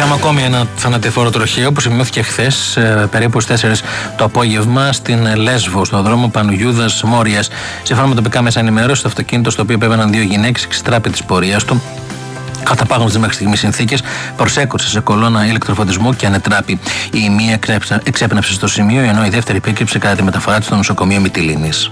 Είχαμε ακόμη ένα θανατηφόρο τροχαίο που σημειώθηκε χθες περίπου στις 4 το απόγευμα στην Λέσβο, στον δρόμο Παναγιούδας Μόριας. Σύμφωνα με τοπικά μέσα ενημέρωση, το αυτοκίνητο στο οποίο επέβαιναν δύο γυναίκες εξτράπη της πορείας του. Καταπάγοντας τις μέχρι στιγμής συνθήκες, προσέκρουσε σε κολόνα ηλεκτροφωτισμού και ανετράπη. Η μία εξέπνευσε στο σημείο, ενώ η δεύτερη επίκυψε κατά τη μεταφορά της στο νοσοκομείο Μυτιλήνης.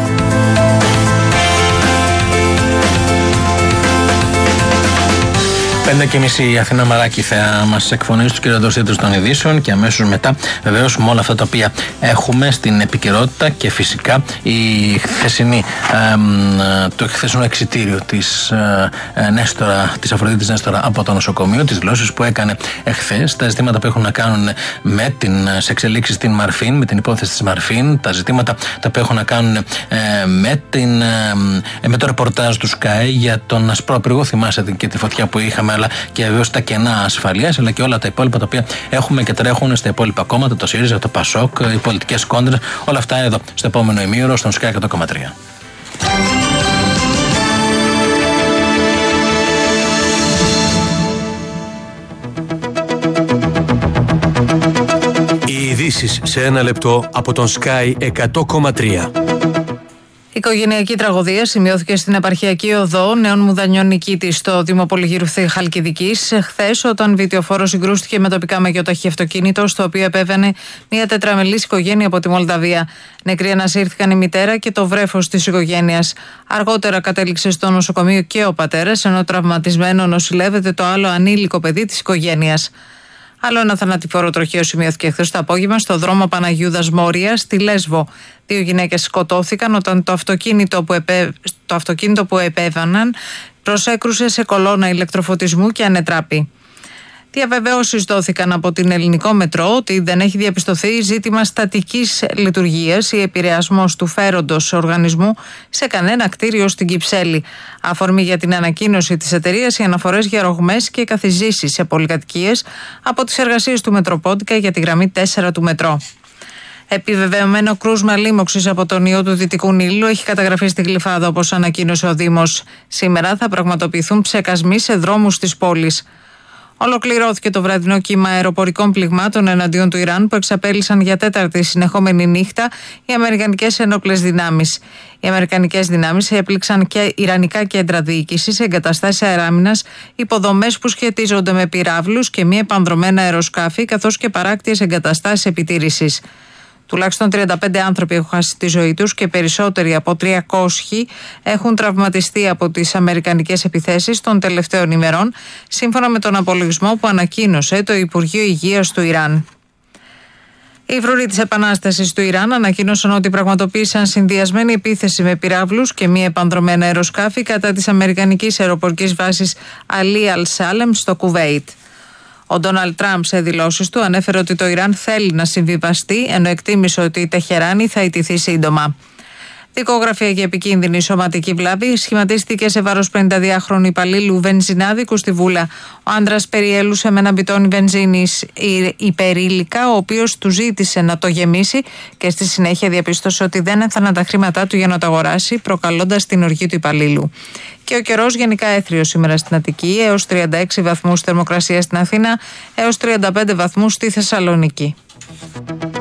5:30 η Αθήνα Μαράκη θα μας εκφωνήσει τους κυριότερους τίτλους των ειδήσεων και αμέσως μετά βεβαίως με όλα αυτά τα οποία έχουμε στην επικαιρότητα και φυσικά η χθεσινή, το χθεσινό εξιτήριο της Αφροδίτης Νέστορα από το νοσοκομείο, τις δηλώσεις που έκανε εχθές, τα ζητήματα που έχουν να κάνουν με τις εξελίξεις στην Μαρφίν, με την υπόθεση της Μαρφίν, τα ζητήματα τα οποία έχουν να κάνουν με το ρεπορτάζ του Sky για τον ασπρόπυργο, θυμάσαι και τη φωτιά που είχαμε, αλλά και βεβαίως τα κενά ασφαλείας, αλλά και όλα τα υπόλοιπα τα οποία έχουμε και τρέχουν στα υπόλοιπα κόμματα, το ΣΥΡΙΖΑ, το ΠΑΣΟΚ, οι πολιτικές κόντρες, όλα αυτά εδώ στο επόμενο ημίωρο στον Sky 100,3. Οι ειδήσεις σε ένα λεπτό από τον Sky 100,3. Οικογενειακή τραγωδία σημειώθηκε στην επαρχιακή οδό Νέων Μουδανιών Νικήτης στο Δήμο Πολυγύρου Χαλκιδικής χθες, όταν βιτιοφόρο συγκρούστηκε με τοπικά μεγιοταχή αυτοκίνητο, στο οποίο επέβαινε μια τετραμελής οικογένεια από τη Μολδαβία. Νεκροί ανασύρθηκαν η μητέρα και το βρέφος της οικογένειας. Αργότερα κατέληξε στο νοσοκομείο και ο πατέρας, ενώ τραυματισμένο νοσηλεύεται το άλλο ανήλικο παιδί της οικογένειας. Άλλο ένα θανατηφόρο τροχαίο σημειώθηκε χθες το απόγευμα στο δρόμο Παναγιούδας Μόρια στη Λέσβο. Δύο γυναίκες σκοτώθηκαν όταν το αυτοκίνητο που επέβαιναν προσέκρουσε σε κολόνα ηλεκτροφωτισμού και ανετράπη. Διαβεβαιώσεις δόθηκαν από την Ελληνικό Μετρό ότι δεν έχει διαπιστωθεί ζήτημα στατικής λειτουργίας ή επηρεασμός του φέροντος οργανισμού σε κανένα κτίριο στην Κυψέλη. Αφορμή για την ανακοίνωση της εταιρείας οι αναφορές για ρογμές και καθιζήσεις σε πολυκατοικίες από τις εργασίες του Μετροπόντικα για τη γραμμή 4 του Μετρό. Επιβεβαιωμένο κρούσμα λίμωξης από τον ιό του Δυτικού Νείλου έχει καταγραφεί στη Γλυφάδα, όπως ανακοίνωσε ο Δήμος. Σήμερα θα πραγματοποιηθούν ψεκασμοί σε δρόμους της πόλης. Ολοκληρώθηκε το βραδινό κύμα αεροπορικών πληγμάτων εναντίον του Ιράν που εξαπέλυσαν για τέταρτη συνεχόμενη νύχτα οι αμερικανικές ενόπλες δυνάμεις. Οι αμερικανικές δυνάμεις έπληξαν και ιρανικά κέντρα διοίκησης, εγκαταστάσεις αεράμινας, υποδομές που σχετίζονται με πυράβλους και μη επανδρομένα αεροσκάφη, καθώς και παράκτιες εγκαταστάσεις επιτήρησης. Τουλάχιστον 35 άνθρωποι έχουν χάσει τη ζωή τους και περισσότεροι από 300 έχουν τραυματιστεί από τις αμερικανικές επιθέσεις των τελευταίων ημερών, σύμφωνα με τον απολογισμό που ανακοίνωσε το Υπουργείο Υγείας του Ιράν. Οι φρουροί της Επανάστασης του Ιράν ανακοίνωσαν ότι πραγματοποίησαν συνδυασμένη επίθεση με πυράβλους και μη επανδρομένα αεροσκάφη κατά της αμερικανικής αεροπορικής βάσης Αλί Αλ-Σάλεμ στο Κουβέιτ. Ο Ντόναλντ Τραμπ σε δηλώσεις του ανέφερε ότι το Ιράν θέλει να συμβιβαστεί, ενώ εκτίμησε ότι η Τεχεράνη θα ιτηθεί σύντομα. Δικογραφία για επικίνδυνη σωματική βλάβη σχηματίστηκε σε βάρος 52χρονου υπαλλήλου βενζινάδικου στη Βούλα. Ο άντρας περιέλουσε με ένα μπιτόνι βενζίνης υπερήλικα, ο οποίος του ζήτησε να το γεμίσει και στη συνέχεια διαπίστωσε ότι δεν έφταναν τα χρήματά του για να το αγοράσει, προκαλώντας την οργή του υπαλλήλου. Και ο καιρός γενικά έθριος σήμερα στην Αττική, έως 36 βαθμούς θερμοκρασία στην Αθήνα, έως 35 βαθμούς στη Θεσσαλονίκη.